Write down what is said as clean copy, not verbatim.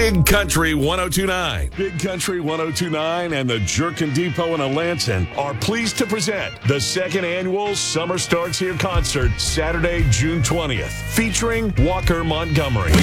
Big Country 1029. Big Country 1029 and the Jerkin Depot in Alanson are pleased to present the second annual Summer Starts Here concert Saturday, June 20th, featuring Walker Montgomery.